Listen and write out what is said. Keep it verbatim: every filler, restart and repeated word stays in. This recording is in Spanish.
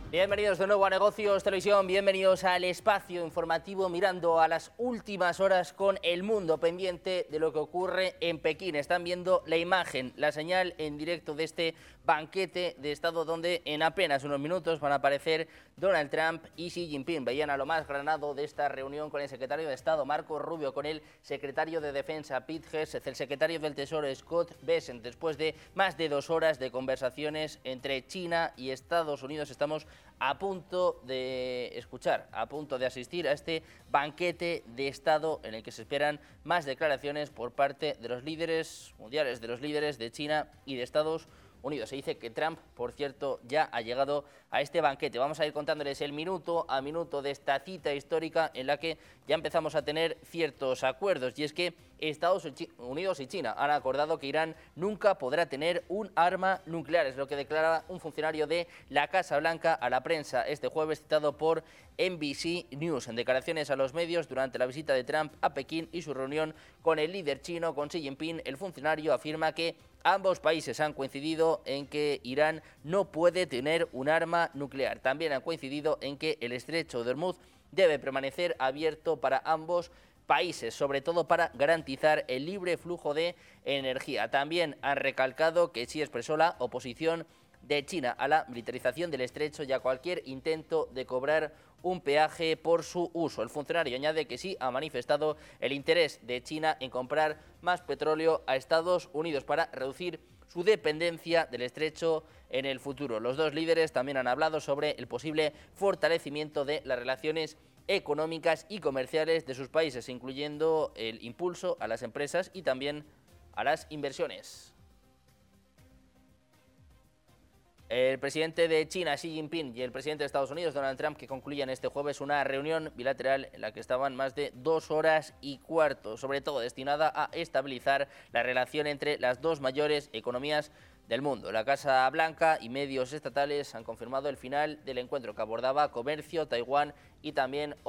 Bienvenidos de nuevo a Negocios Televisión, bienvenidos al espacio informativo mirando a las últimas horas con el mundo pendiente de lo que ocurre en Pekín. Están viendo la imagen, la señal en directo de este banquete de Estado donde en apenas unos minutos van a aparecer Donald Trump y Xi Jinping. Veían a lo más granado de esta reunión con el secretario de Estado Marco Rubio, con el secretario de Defensa Pete Hegseth, el secretario del Tesoro Scott Bessent. Después de más de dos horas de conversaciones entre China y Estados Unidos, estamos a punto de escuchar, a punto de asistir a este banquete de Estado en el que se esperan más declaraciones por parte de los líderes mundiales, de los líderes de China y de Estados Unidos. Se dice que Trump, por cierto, ya ha llegado a este banquete. Vamos a ir contándoles el minuto a minuto de esta cita histórica en la que ya empezamos a tener ciertos acuerdos, y es que Estados Unidos y China han acordado que Irán nunca podrá tener un arma nuclear. Es lo que declara un funcionario de la Casa Blanca a la prensa este jueves, citado por N B C News. En declaraciones a los medios durante la visita de Trump a Pekín y su reunión con el líder chino, con Xi Jinping, el funcionario afirma que ambos países han coincidido en que Irán no puede tener un arma nuclear. También han coincidido en que el estrecho de Hormuz debe permanecer abierto para ambos países, sobre todo para garantizar el libre flujo de energía. También han recalcado que Xi expresó la oposición de China a la militarización del estrecho y a cualquier intento de cobrar un peaje por su uso. El funcionario añade que sí ha manifestado el interés de China en comprar más petróleo a Estados Unidos para reducir su dependencia del estrecho en el futuro. Los dos líderes también han hablado sobre el posible fortalecimiento de las relaciones económicas y comerciales de sus países, incluyendo el impulso a las empresas y también a las inversiones. El presidente de China, Xi Jinping, y el presidente de Estados Unidos, Donald Trump, que concluyen este jueves una reunión bilateral en la que estaban más de dos horas y cuarto, sobre todo destinada a estabilizar la relación entre las dos mayores economías del mundo. La Casa Blanca y medios estatales han confirmado el final del encuentro, que abordaba comercio, Taiwán y también